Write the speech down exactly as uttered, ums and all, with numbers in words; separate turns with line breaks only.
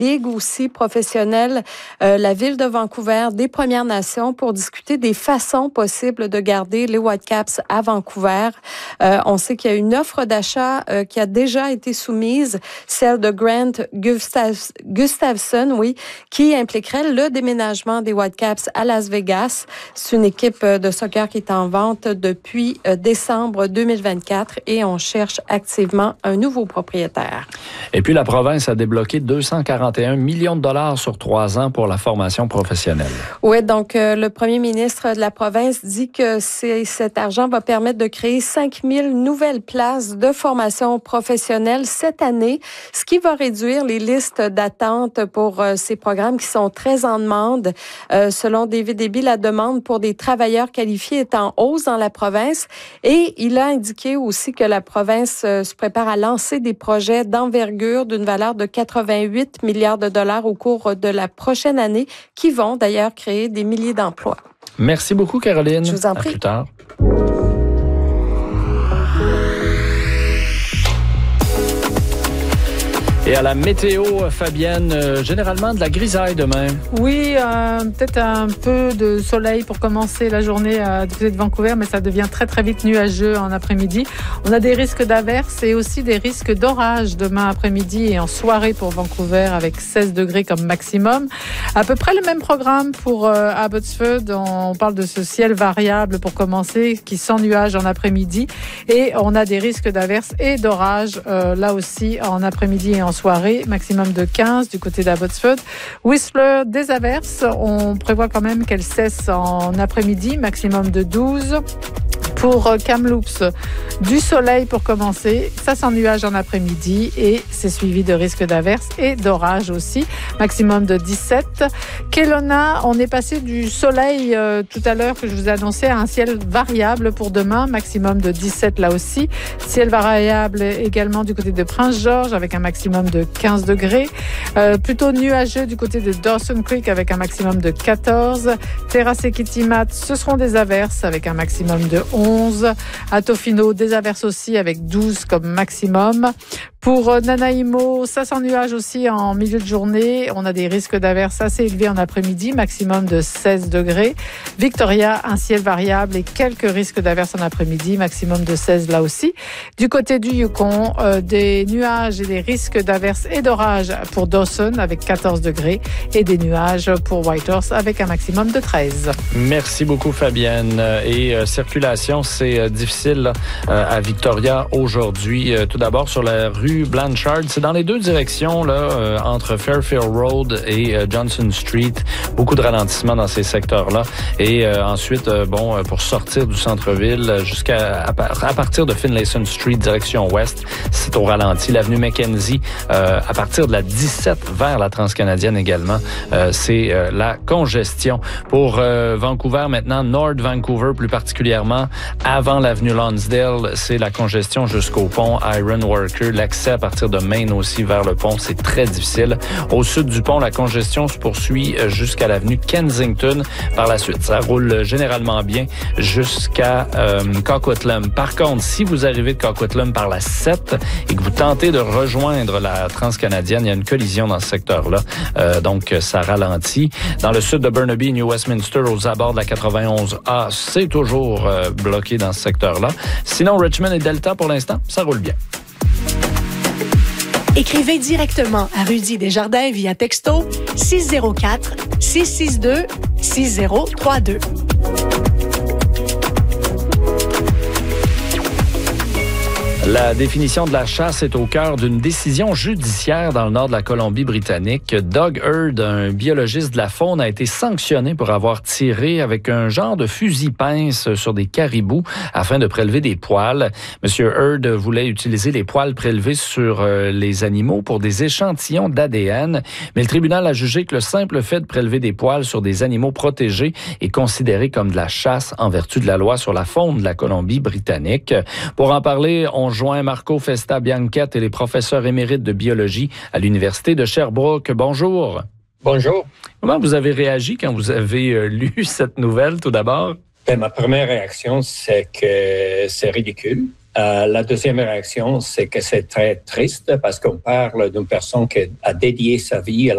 Ligue aussi professionnelle, euh, la Ville de Vancouver, des Premières Nations pour discuter des façons possibles de garder les Whitecaps à Vancouver. Euh, on sait qu'il y a une offre d'achat euh, qui a déjà été soumise, celle de Grant Gustav, Gustafsson, oui, qui impliquerait le déménagement des Whitecaps à Las Vegas. C'est une équipe de soccer qui est en vente depuis euh, décembre deux mille vingt-quatre et on cherche activement un nouveau propriétaire.
Et puis la province a débloqué deux cent quarante et un millions de dollars sur trois ans pour la formation professionnelle.
Oui, donc euh, le premier ministre de la province dit que c'est, cet argent va permettre de créer cinq mille nouvelles places de formation professionnelle cette année, ce qui va réduire les listes d'attente pour euh, ces programmes qui sont très en demande. Euh, selon David Eby, la demande pour des travailleurs qualifiés est en hausse dans la province et il a indiqué aussi que la province euh, se prépare à lancer des projets d'envergure d'une valeur de quatre-vingt-huit milliards de dollars au cours de la prochaine année qui vont d'ailleurs créer des milliers d'emplois.
Merci beaucoup, Caroline.
Je vous en prie.
À plus tard. Et à la météo, Fabienne, euh, généralement de la grisaille demain.
Oui, euh, peut-être un peu de soleil pour commencer la journée euh, du côté de Vancouver, mais ça devient très très vite nuageux en après-midi. On a des risques d'averses et aussi des risques d'orage demain après-midi et en soirée pour Vancouver avec seize degrés comme maximum. À peu près le même programme pour euh, Abbotsford. On parle de ce ciel variable pour commencer qui sans nuages en après-midi et on a des risques d'averses et d'orage euh, là aussi en après-midi et en soirée, maximum de quinze du côté d'Abbotsford. Whistler, des averses. On prévoit quand même qu'elles cessent en après-midi, maximum de douze. Pour Kamloops, du soleil pour commencer, ça sans nuages en après-midi et c'est suivi de risques d'averses et d'orage aussi, maximum de dix-sept. Kelowna, on est passé du soleil euh, tout à l'heure que je vous ai annoncé à un ciel variable pour demain, maximum de dix-sept là aussi. Ciel variable également du côté de Prince-Georges avec un maximum de quinze degrés. Euh, plutôt nuageux du côté de Dawson Creek avec un maximum de quatorze. Terrace et Kitimat, ce seront des averses avec un maximum de onze. À Tofino, des averses aussi avec douze comme maximum. Pour Nanaimo, ça sans nuages aussi en milieu de journée. On a des risques d'averses assez élevés en après-midi, maximum de seize degrés. Victoria, un ciel variable et quelques risques d'averses en après-midi, maximum de seize là aussi. Du côté du Yukon, euh, des nuages et des risques d'averses et d'orage pour Dawson avec quatorze degrés et des nuages pour Whitehorse avec un maximum de treize.
Merci beaucoup, Fabienne. Et euh, circulation, c'est euh, difficile là, euh, à Victoria aujourd'hui. Euh, tout d'abord, sur la rue Blanchard, c'est dans les deux directions là, euh, entre Fairfield Road et euh, Johnson Street. Beaucoup de ralentissements dans ces secteurs-là. Et euh, ensuite, euh, bon, euh, pour sortir du centre-ville jusqu'à à, à partir de Finlayson Street, direction ouest, c'est au ralenti. L'avenue Mackenzie, euh, à partir de la dix-sept vers la Transcanadienne également, euh, c'est euh, la congestion. Pour euh, Vancouver maintenant, North Vancouver plus particulièrement, avant l'avenue Lonsdale, c'est la congestion jusqu'au pont Ironworker. L'accès à partir de Main aussi vers le pont, c'est très difficile. Au sud du pont, la congestion se poursuit jusqu'à l'avenue Kensington. Par la suite, ça roule généralement bien jusqu'à euh, Coquitlam. Par contre, si vous arrivez de Coquitlam par la sept et que vous tentez de rejoindre la Transcanadienne, il y a une collision dans ce secteur-là. Euh, donc, ça ralentit. Dans le sud de Burnaby, New Westminster, aux abords de la quatre-vingt-onze A, c'est toujours euh, bloqué dans ce secteur-là. Sinon, Richmond et Delta, pour l'instant, ça roule bien.
Écrivez directement à Rudy Desjardins via texto six zéro quatre, six six deux, six zéro trois deux.
La définition de la chasse est au cœur d'une décision judiciaire dans le nord de la Colombie-Britannique. Doug Heard, un biologiste de la faune, a été sanctionné pour avoir tiré avec un genre de fusil-pince sur des caribous afin de prélever des poils. Monsieur Heard voulait utiliser les poils prélevés sur les animaux pour des échantillons d'A D N, mais le tribunal a jugé que le simple fait de prélever des poils sur des animaux protégés est considéré comme de la chasse en vertu de la loi sur la faune de la Colombie-Britannique. Pour en parler, on joint Marco Festa-Bianchette et les professeurs émérites de biologie à l'Université de Sherbrooke. Bonjour.
Bonjour.
Comment vous avez réagi quand vous avez euh, lu cette nouvelle, tout d'abord?
Ben, ma première réaction, c'est que c'est ridicule. Euh, la deuxième réaction, c'est que c'est très triste parce qu'on parle d'une personne qui a dédié sa vie à la